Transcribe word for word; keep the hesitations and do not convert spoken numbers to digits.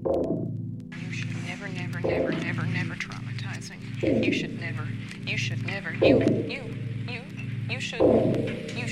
You should never, never, never, never, never traumatizing. You should never, you should never, you, you, you, you should, you